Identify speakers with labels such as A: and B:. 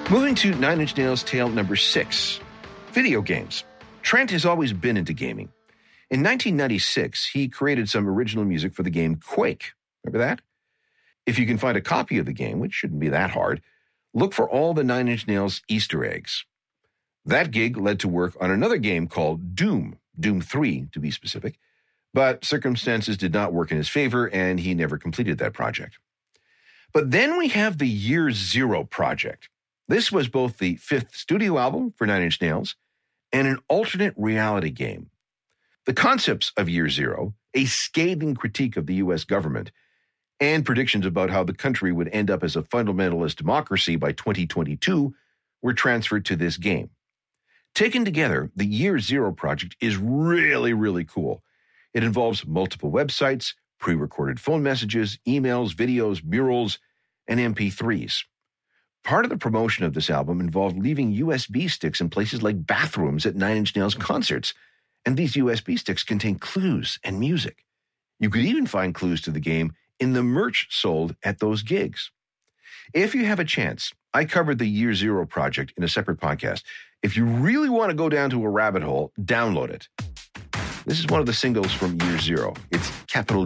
A: Moving to Nine Inch Nails' tale number 6, video games. Trent has always been into gaming. In 1996, he created some original music for the game Quake. Remember that? If you can find a copy of the game, which shouldn't be that hard, look for all the Nine Inch Nails Easter eggs. That gig led to work on another game called Doom 3 to be specific, but circumstances did not work in his favor and he never completed that project. But then we have the Year Zero project. This was both the 5th studio album for Nine Inch Nails and an alternate reality game. The concepts of Year Zero, a scathing critique of the U.S. government, and predictions about how the country would end up as a fundamentalist democracy by 2022 were transferred to this game. Taken together, the Year Zero project is really, really cool. It involves multiple websites, pre-recorded phone messages, emails, videos, murals, and MP3s. Part of the promotion of this album involved leaving USB sticks in places like bathrooms at Nine Inch Nails concerts, and these USB sticks contain clues and music. You could even find clues to the game in the merch sold at those gigs. If you have a chance, I covered the Year Zero project in a separate podcast. If you really want to go down to a rabbit hole, download it. This is one of the singles from Year Zero. It's capital